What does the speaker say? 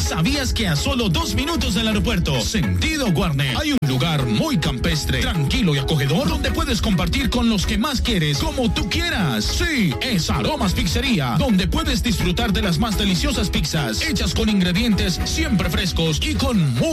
¿Sabías que a solo 2 minutos del aeropuerto, Sentido Guarne, hay un lugar muy campestre, tranquilo y acogedor donde puedes compartir con los que más quieres, como tú quieras? Sí, es Aromas Pizzería, donde puedes disfrutar de las más deliciosas pizzas, hechas con ingredientes siempre frescos y con muy